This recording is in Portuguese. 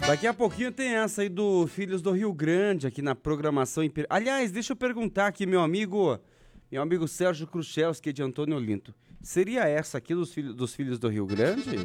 Daqui a pouquinho tem essa aí do Filhos do Rio Grande aqui na programação. Aliás, deixa eu perguntar aqui, meu amigo Sérgio Kruszewski de Antônio Olinto. Seria essa aqui dos Filhos do Rio Grande?